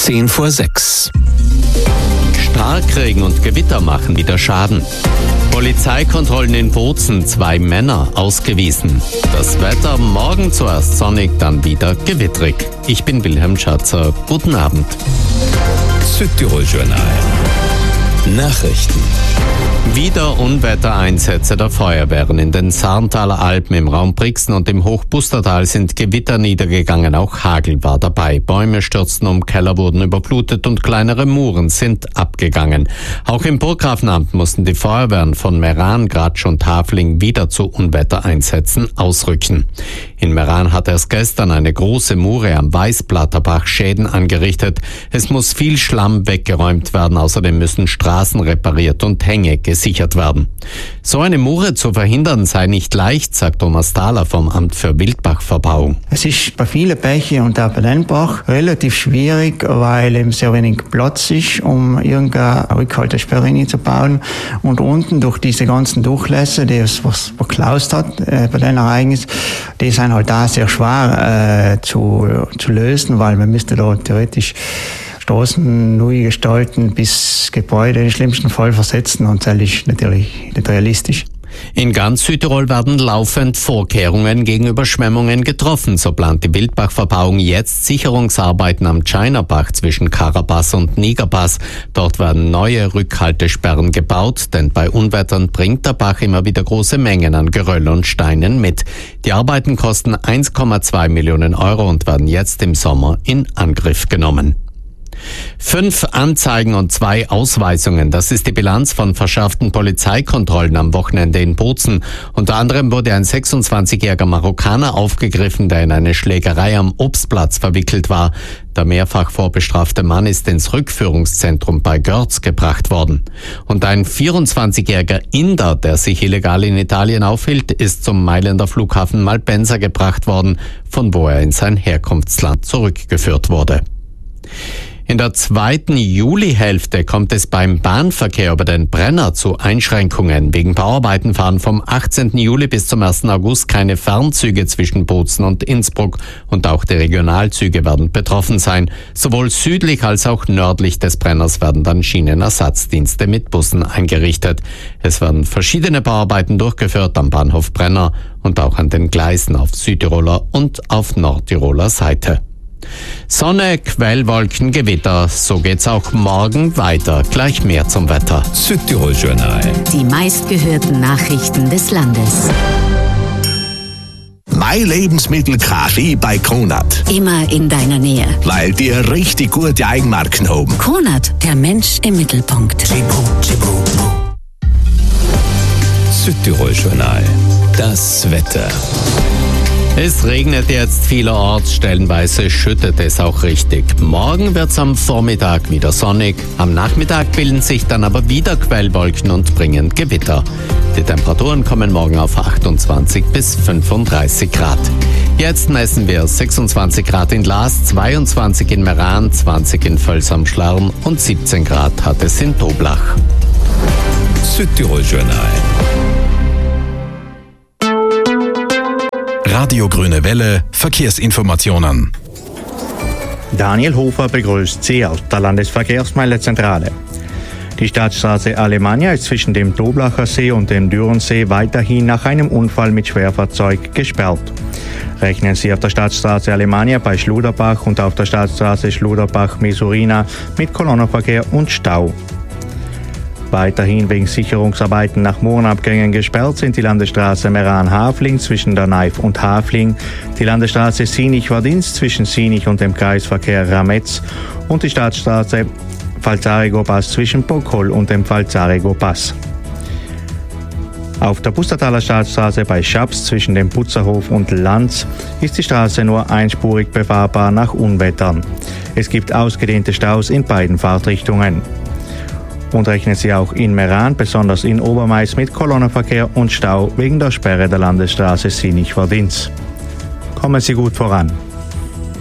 5:10. Starkregen und Gewitter machen wieder Schaden. Polizeikontrollen in Bozen, 2 Männer ausgewiesen. Das Wetter morgen zuerst sonnig, dann wieder gewittrig. Ich bin Wilhelm Schatzer. Guten Abend. Südtirol Journal. Nachrichten. Wieder Unwettereinsätze der Feuerwehren. In den Sarntaler Alpen, im Raum Brixen und im Hochbustertal sind Gewitter niedergegangen. Auch Hagel war dabei. Bäume stürzten um, Keller wurden überflutet und kleinere Muren sind abgegangen. Auch im Burggrafenamt mussten die Feuerwehren von Meran, Gratsch und Hafling wieder zu Unwettereinsätzen ausrücken. In Meran hat erst gestern eine große Mure am Weißblatterbach Schäden angerichtet. Es muss viel Schlamm weggeräumt werden. Außerdem müssen Straßen repariert und Hänge gesichert werden. So eine Mure zu verhindern sei nicht leicht, sagt Thomas Thaler vom Amt für Wildbachverbauung. Es ist bei vielen Bächen und auch bei den Bach relativ schwierig, weil eben sehr wenig Platz ist, um irgendeine Rückhaltesperre hineinzubauen. Und unten durch diese ganzen Durchlässe, die es was verklaust hat bei den Ereignissen, die sind halt da sehr schwer zu lösen, weil man müsste da theoretisch Straßen neu gestalten, bis Gebäude im schlimmsten Fall versetzen, und das ist natürlich nicht realistisch. In ganz Südtirol werden laufend Vorkehrungen gegen Überschwemmungen getroffen. So plant die Wildbachverbauung jetzt Sicherungsarbeiten am Tscheinerbach zwischen Karabass und Nigerpass. Dort werden neue Rückhaltesperren gebaut, denn bei Unwettern bringt der Bach immer wieder große Mengen an Geröll und Steinen mit. Die Arbeiten kosten 1,2 Millionen Euro und werden jetzt im Sommer in Angriff genommen. 5 Anzeigen und 2 Ausweisungen. Das ist die Bilanz von verschärften Polizeikontrollen am Wochenende in Bozen. Unter anderem wurde ein 26-jähriger Marokkaner aufgegriffen, der in eine Schlägerei am Obstplatz verwickelt war. Der mehrfach vorbestrafte Mann ist ins Rückführungszentrum bei Görz gebracht worden. Und ein 24-jähriger Inder, der sich illegal in Italien aufhielt, ist zum Mailänder Flughafen Malpensa gebracht worden, von wo er in sein Herkunftsland zurückgeführt wurde. In der 2. Julihälfte kommt es beim Bahnverkehr über den Brenner zu Einschränkungen. Wegen Bauarbeiten fahren vom 18. Juli bis zum 1. August keine Fernzüge zwischen Bozen und Innsbruck, und auch die Regionalzüge werden betroffen sein. Sowohl südlich als auch nördlich des Brenners werden dann Schienenersatzdienste mit Bussen eingerichtet. Es werden verschiedene Bauarbeiten durchgeführt am Bahnhof Brenner und auch an den Gleisen auf Südtiroler und auf Nordtiroler Seite. Sonne, Quellwolken, Gewitter. So geht's auch morgen weiter. Gleich mehr zum Wetter. Südtirol Journal. Die meistgehörten Nachrichten des Landes. Mein Lebensmittel Kaffee bei Kronat. Immer in deiner Nähe. Weil die richtig gute Eigenmarken haben. Kronat, der Mensch im Mittelpunkt. Südtirol Journal. Das Wetter. Es regnet jetzt vielerorts, stellenweise schüttet es auch richtig. Morgen wird's am Vormittag wieder sonnig. Am Nachmittag bilden sich dann aber wieder Quellwolken und bringen Gewitter. Die Temperaturen kommen morgen auf 28 bis 35 Grad. Jetzt messen wir 26 Grad in Laas, 22 in Meran, 20 in Völs am Schlarn und 17 Grad hat es in Toblach. Südtirol Journal. Radio Grüne Welle, Verkehrsinformationen. Daniel Hofer begrüßt Sie aus der Landesverkehrsmeldezentrale. Die Staatsstraße Alemannia ist zwischen dem Toblacher See und dem Dürensee weiterhin nach einem Unfall mit Schwerfahrzeug gesperrt. Rechnen Sie auf der Staatsstraße Alemannia bei Schluderbach und auf der Staatsstraße Schluderbach-Mesurina mit Kolonnenverkehr und Stau. Weiterhin wegen Sicherungsarbeiten nach Murenabgängen gesperrt sind die Landesstraße Meran-Hafling zwischen der Naif und Hafling, die Landesstraße Sinich-Wadins zwischen Sinich und dem Kreisverkehr Rametz und die Staatsstraße Pfalzarego-Pass zwischen Bockholm und dem Pfalzarego-Pass. Auf der Pustertaler Staatsstraße bei Schaps zwischen dem Putzerhof und Lanz ist die Straße nur einspurig befahrbar nach Unwettern. Es gibt ausgedehnte Staus in beiden Fahrtrichtungen. Und rechnen Sie auch in Meran, besonders in Obermais, mit Kolonnenverkehr und Stau wegen der Sperre der Landesstraße Sinich-Wadins. Kommen Sie gut voran.